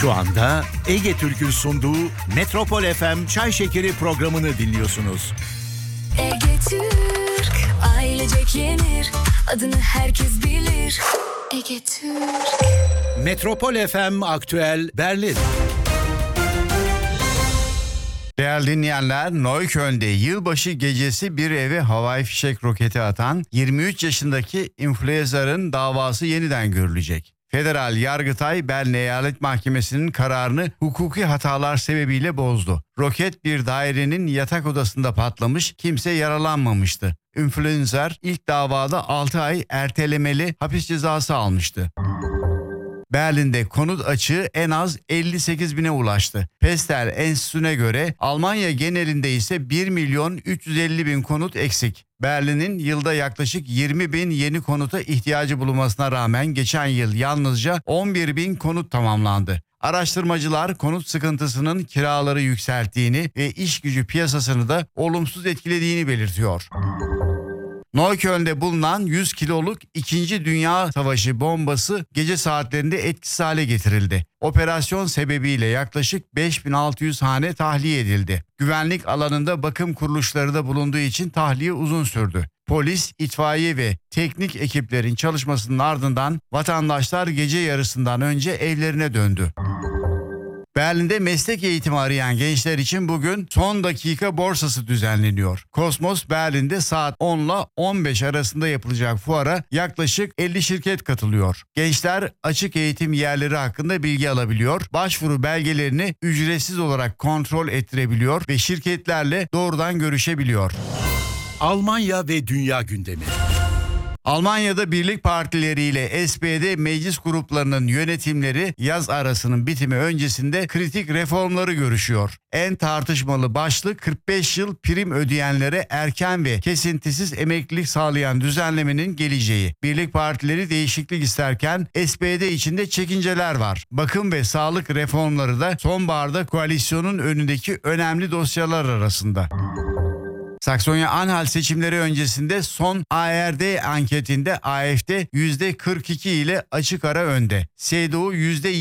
Şu anda Ege Türk'ün sunduğu Metropol FM Çay Şekeri programını dinliyorsunuz. Ege Türk, ailecek yenir, adını herkes bilir. Ege Türk. Metropol FM Aktüel Berlin. Değerli dinleyenler, Neukölln'de yılbaşı gecesi bir eve havai fişek roketi atan 23 yaşındaki influencer'ın davası yeniden görülecek. Federal Yargıtay Berlin Eyalet Mahkemesi'nin kararını hukuki hatalar sebebiyle bozdu. Roket bir dairenin yatak odasında patlamış, kimse yaralanmamıştı. Influencer ilk davada 6 ay ertelemeli hapis cezası almıştı. Berlin'de konut açığı en az 58 bine ulaştı. Pestel Enstitüsü'ne göre Almanya genelinde ise 1.350.000 konut eksik. Berlin'in yılda yaklaşık 20 bin yeni konuta ihtiyacı bulunmasına rağmen geçen yıl yalnızca 11 bin konut tamamlandı. Araştırmacılar konut sıkıntısının kiraları yükselttiğini ve iş gücü piyasasını da olumsuz etkilediğini belirtiyor. Neukölln'de bulunan 100 kiloluk 2. Dünya Savaşı bombası gece saatlerinde etkisiz hale getirildi. Operasyon sebebiyle yaklaşık 5600 hane tahliye edildi. Güvenlik alanında bakım kuruluşları da bulunduğu için tahliye uzun sürdü. Polis, itfaiye ve teknik ekiplerin çalışmasının ardından vatandaşlar gece yarısından önce evlerine döndü. Berlin'de meslek eğitimi arayan gençler için bugün son dakika borsası düzenleniyor. Kosmos Berlin'de saat 10 ile 15 arasında yapılacak fuara yaklaşık 50 şirket katılıyor. Gençler açık eğitim yerleri hakkında bilgi alabiliyor, başvuru belgelerini ücretsiz olarak kontrol ettirebiliyor ve şirketlerle doğrudan görüşebiliyor. Almanya ve dünya gündemi. Almanya'da birlik partileriyle SPD meclis gruplarının yönetimleri yaz arasının bitimi öncesinde kritik reformları görüşüyor. En tartışmalı başlık 45 yıl prim ödeyenlere erken ve kesintisiz emeklilik sağlayan düzenlemenin geleceği. Birlik partileri değişiklik isterken SPD içinde çekinceler var. Bakım ve sağlık reformları da sonbaharda koalisyonun önündeki önemli dosyalar arasında. Saksonya-Anhalt seçimleri öncesinde son ARD anketinde AfD %42 ile açık ara önde. CDU